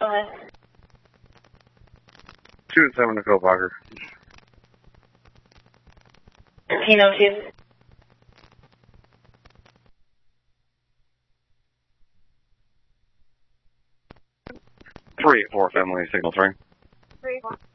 Go ahead. 2-7 to Phil Parker. 1302. 3-4 family signal 3. 3-4.